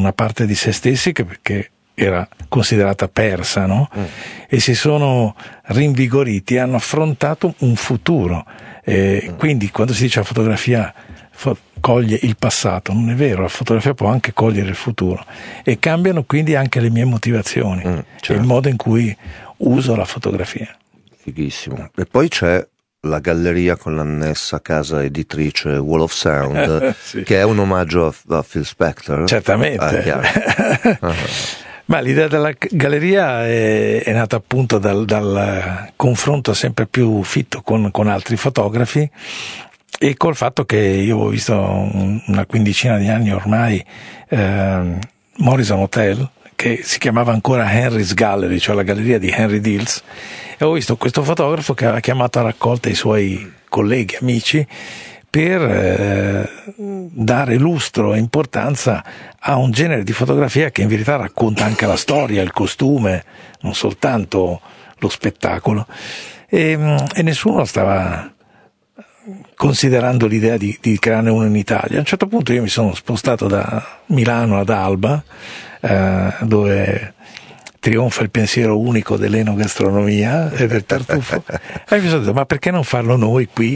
una parte di se stessi che era considerata persa, no? E si sono rinvigoriti, hanno affrontato un futuro. Quindi quando si dice la fotografia coglie il passato, non è vero, la fotografia può anche cogliere il futuro, e cambiano quindi anche le mie motivazioni, certo. e il modo in cui uso la fotografia. Fighissimo. E poi c'è la galleria con l'annessa casa editrice Wall of Sound, Sì. che è un omaggio a Phil Spector. Certamente. Ma l'idea della galleria è nata appunto dal confronto sempre più fitto con altri fotografi, e col fatto che io ho visto una quindicina di anni ormai Morrison Hotel, che si chiamava ancora Henry's Gallery, cioè la galleria di Henry Dills, e ho visto questo fotografo che aveva chiamato a raccolta i suoi colleghi, amici, per dare lustro e importanza a un genere di fotografia che in verità racconta anche la storia, il costume, non soltanto lo spettacolo, e nessuno stava considerando l'idea di crearne uno in Italia. A un certo punto io mi sono spostato da Milano ad Alba, dove trionfa il pensiero unico dell'enogastronomia e del tartufo, e mi sono detto: ma perché non farlo noi qui?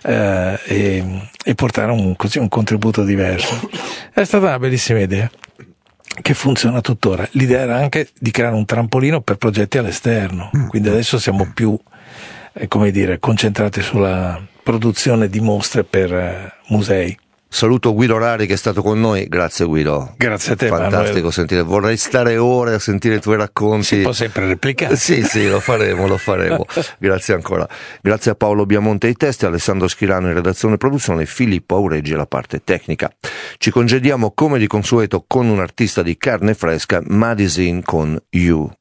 E portare un contributo diverso. È stata una bellissima idea che funziona tuttora. L'idea era anche di creare un trampolino per progetti all'esterno, quindi adesso siamo più concentrati sulla produzione di mostre per musei. Saluto Guido Rari che è stato con noi, grazie Guido. Grazie a te. Fantastico Manuel. sentire, vorrei stare ore a sentire i tuoi racconti. Si può sempre replicare. Sì, lo faremo. Grazie ancora. Grazie a Paolo Biamonte ai testi, Alessandro Schirano in redazione e produzione, Filippo Aureggi alla parte tecnica. Ci congediamo come di consueto con un artista di carne fresca, Madison con You.